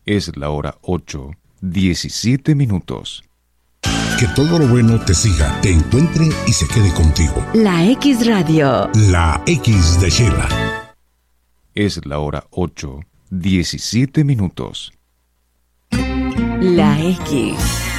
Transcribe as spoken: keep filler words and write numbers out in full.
Es la hora ocho, diecisiete minutos. Que todo lo bueno te siga, te encuentre y se quede contigo. La X Radio. La X de Sheila. Es la hora ocho, diecisiete minutos. La X.